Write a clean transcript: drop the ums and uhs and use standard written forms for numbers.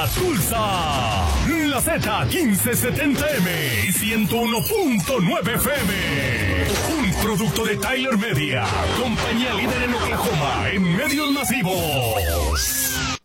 Tulsa. La Z1570M y 101.9 FM. Un producto de Tyler Media, compañía líder en Oklahoma en medios masivos.